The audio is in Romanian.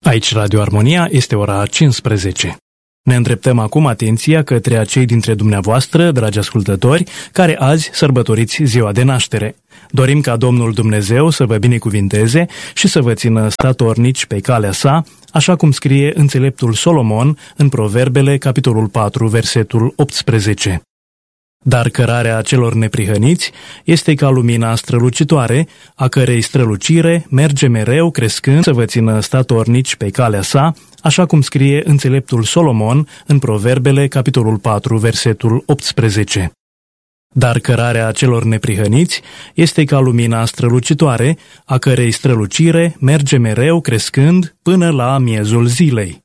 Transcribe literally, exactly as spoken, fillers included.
Aici Radio Armonia, este ora cincisprezece. Ne îndreptăm acum atenția către acei dintre dumneavoastră, dragi ascultători, care azi sărbătoriți ziua de naștere. Dorim ca Domnul Dumnezeu să vă binecuvinteze și să vă țină statornici pe calea sa, așa cum scrie înțeleptul Solomon în Proverbele, capitolul patru, versetul optsprezece. Dar cărarea celor neprihăniți este ca lumina strălucitoare, a cărei strălucire merge mereu crescând, să vă țină statornici pe calea sa, așa cum scrie înțeleptul Solomon în Proverbele, capitolul patru, versetul optsprezece. Dar cărarea celor neprihăniți este ca lumina strălucitoare, a cărei strălucire merge mereu crescând până la miezul zilei.